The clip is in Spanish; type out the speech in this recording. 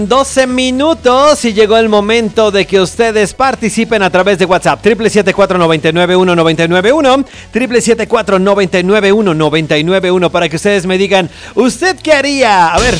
12 minutos y llegó el momento de que ustedes participen a través de WhatsApp 777-499-1991 777-499-1991 para que ustedes me digan, ¿usted qué haría? A ver,